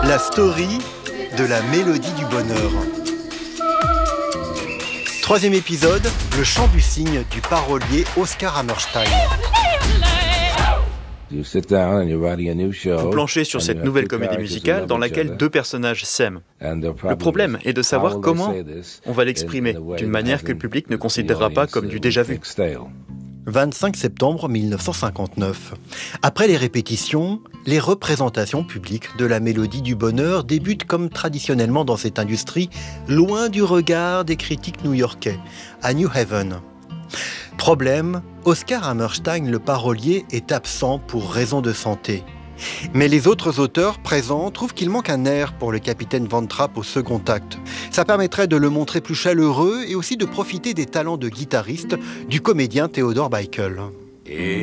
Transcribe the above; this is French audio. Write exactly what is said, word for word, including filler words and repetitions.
La story de la mélodie du bonheur. Troisième épisode, le chant du cygne du parolier Oscar Hammerstein. Vous planchez sur cette nouvelle comédie musicale dans laquelle deux personnages s'aiment. Le problème est de savoir comment on va l'exprimer d'une manière que le public ne considérera pas comme du déjà-vu. vingt-cinq septembre mille neuf cent cinquante-neuf. Après les répétitions, les représentations publiques de la mélodie du bonheur débutent comme traditionnellement dans cette industrie, loin du regard des critiques new-yorkais, à New Haven. Problème, Oscar Hammerstein, le parolier, est absent pour raison de santé. Mais les autres auteurs présents trouvent qu'il manque un air pour le capitaine Van Trapp au second acte. Ça permettrait de le montrer plus chaleureux et aussi de profiter des talents de guitariste du comédien Theodore Bikel. Et